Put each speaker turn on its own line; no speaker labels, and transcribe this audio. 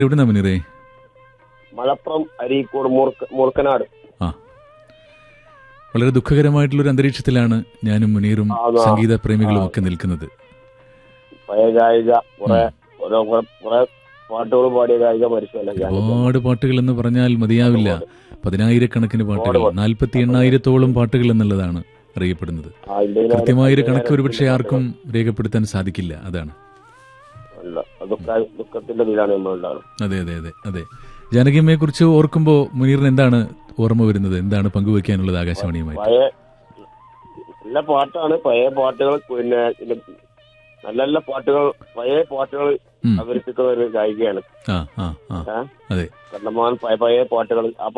എവിടുന്നാ മുനീറേ?
മലപ്പുറം അരീക്കോട് മൂർക്കനാട്.
ആ, വളരെ ദുഃഖകരമായിട്ടുള്ളൊരു അന്തരീക്ഷത്തിലാണ് ഞാനും മുനീറും സംഗീത പ്രേമികളും ഒക്കെ നിൽക്കുന്നത്.
പഴയ ഗായിക കുറെ പാട്ടുകൾ പാടിയ ഗായിക മരിച്ചല്ല.
ഒരുപാട് പാട്ടുകൾ എന്ന് പറഞ്ഞാൽ മതിയാവില്ല. 10,000-കണക്കിന് പാട്ടുകൾ, 48,000-ഓളം പാട്ടുകൾ എന്നുള്ളതാണ് അറിയപ്പെടുന്നത്. കൃത്യമായൊരു കണക്ക് ഒരുപക്ഷെ ആർക്കും രേഖപ്പെടുത്താൻ സാധിക്കില്ല. അതാണ്.
ദുഃഖത്തിന്റെ ഇതിലാണ് നമ്മളുണ്ടാകുന്നത്.
അതെ അതെ അതെ അതെ. ജാനകിയമ്മയെ കുറിച്ച് ഓർക്കുമ്പോ മുനീറിന് എന്താണ് ഓർമ്മ വരുന്നത്? എന്താണ് പങ്കുവെക്കാനുള്ളത് ആകാശവാണിയുമായി?
നല്ല പാട്ടാണ്, പഴയ പാട്ടുകൾ. പിന്നെ നല്ല നല്ല പാട്ടുകൾ, പഴയ പാട്ടുകൾ അവതരിപ്പിക്കുന്ന ഒരു ഗായികയാണ്.
കണ്ടമാനം
പഴയ പാട്ടുകൾ. ആ